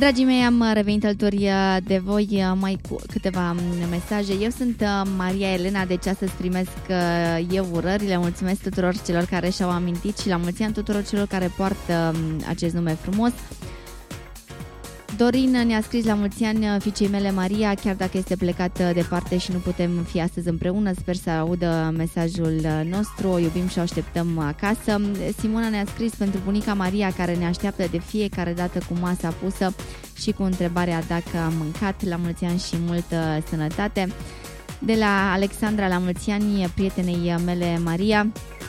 Dragii mei, am revenit alături de voi mai cu câteva mesaje. Eu sunt Maria Elena, deci astăzi primesc eu urările. Mulțumesc tuturor celor care și-au amintit și la mulți ani tuturor celor care poartă acest nume frumos. Dorin ne-a scris la mulți ani fiicei mele Maria, chiar dacă este plecată departe și nu putem fi astăzi împreună. Sper să audă mesajul nostru, o iubim și o așteptăm acasă. Simona ne-a scris pentru bunica Maria, care ne așteaptă de fiecare dată cu masa pusă și cu întrebarea dacă am mâncat. La mulți ani și multă sănătate. De la Alexandra, la mulți ani prietenei mele Maria.